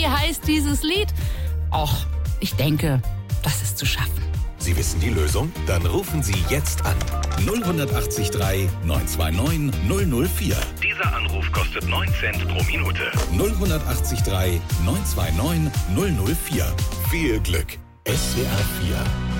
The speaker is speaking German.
Wie heißt dieses Lied? Och, ich denke, das ist zu schaffen. Sie wissen die Lösung? Dann rufen Sie jetzt an. 0183 929 004. Dieser Anruf kostet 9 Cent pro Minute. 0183 929 004. Viel Glück. SWR 4